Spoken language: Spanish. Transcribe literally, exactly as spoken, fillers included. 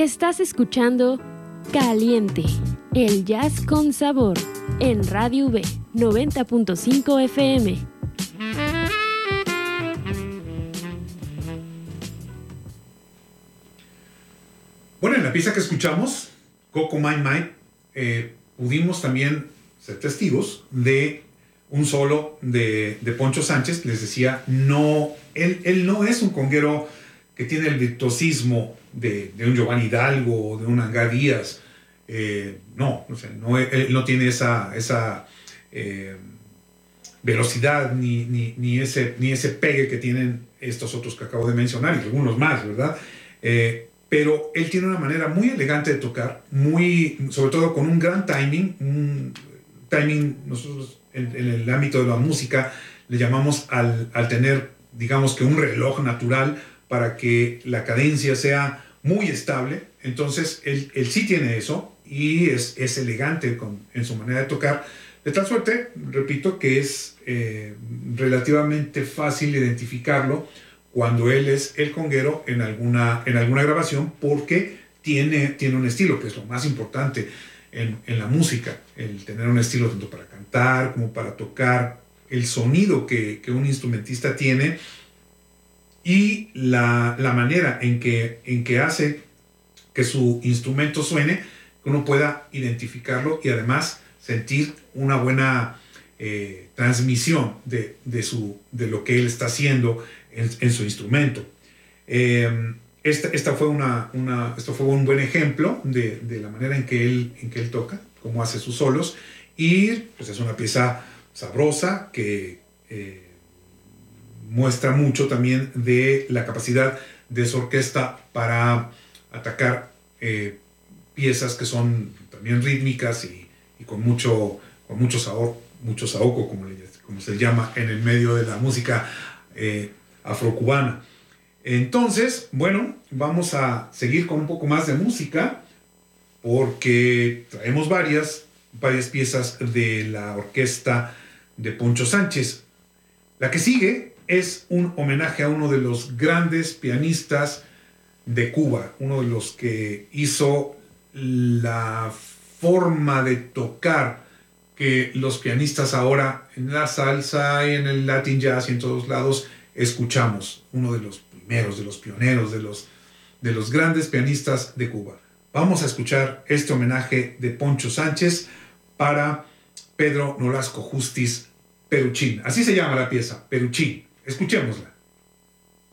Estás escuchando Caliente, el jazz con sabor, en Radio V noventa punto cinco F M. Bueno, en la pieza que escuchamos, Coco My My, eh, pudimos también ser testigos de un solo de, de Poncho Sánchez. Les decía, no, él, él no es un conguero que tiene el virtuosismo de, de un Giovanni Hidalgo o de un Angar Díaz. Eh, no, o sea, no, él no tiene esa, esa eh, velocidad ni, ni, ni, ese, ni ese pegue que tienen estos otros que acabo de mencionar y algunos más, ¿verdad? Eh, pero él tiene una manera muy elegante de tocar, muy, sobre todo con un gran timing, un timing, nosotros en, en el ámbito de la música le llamamos al, al tener, digamos que un reloj natural para que la cadencia sea muy estable. Entonces él, él sí tiene eso y es, es elegante con, en su manera de tocar, de tal suerte, repito, que es eh, relativamente fácil identificarlo cuando él es el conguero en alguna, en alguna grabación, porque tiene, tiene un estilo, que es lo más importante en, en la música, el tener un estilo tanto para cantar como para tocar, el sonido que, que un instrumentista tiene y la, la manera en que, en que hace que su instrumento suene, que uno pueda identificarlo y además sentir una buena eh, transmisión de, de, su, de lo que él está haciendo en, en su instrumento. Eh, esta, esta fue una, una, esto fue un buen ejemplo de, de la manera en que, él, en que él toca, cómo hace sus solos, y pues es una pieza sabrosa que eh, muestra mucho también de la capacidad de su orquesta para atacar eh, piezas que son también rítmicas y, y con mucho, con mucho sabor, mucho saoco, como, le, como se llama en el medio de la música eh, afrocubana. Entonces, bueno, vamos a seguir con un poco más de música porque traemos varias, varias piezas de la orquesta de Poncho Sánchez. La que sigue es un homenaje a uno de los grandes pianistas de Cuba, uno de los que hizo la forma de tocar que los pianistas ahora en la salsa y en el Latin jazz y en todos lados escuchamos, uno de los primeros, de los pioneros, de los, de los grandes pianistas de Cuba. Vamos a escuchar este homenaje de Poncho Sánchez para Pedro Nolasco Justiz Peruchín. Así se llama la pieza, Peruchín. Escuchémosla.